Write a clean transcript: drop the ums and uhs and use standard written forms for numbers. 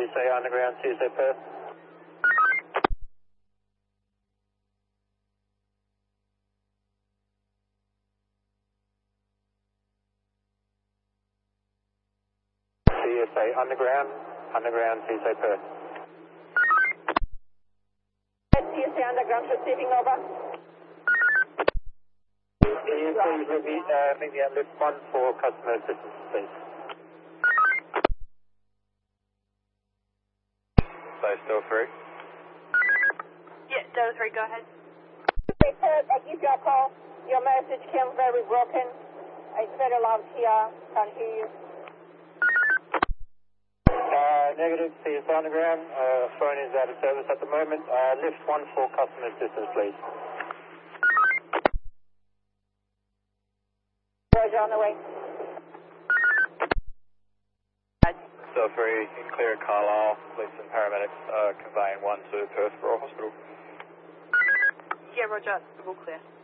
CSA Underground, CSA Perth. CSA Underground, CSA Perth. CSA Underground receiving over. CSA, meet me at lift 1 for customer assistance, please. So still through? Yeah, Delta 3, go ahead. CSA Perth, I give you a call. Your message came very broken. It's very loud here. Can't hear you. Negative, CSA Underground. Phone is out of service at the moment. Lift 1 for customer assistance, please. Roger, on the way. So 3, in clear Carlisle. Police and paramedics conveying 1 to Perth Royal Hospital. Yeah, Roger, all clear.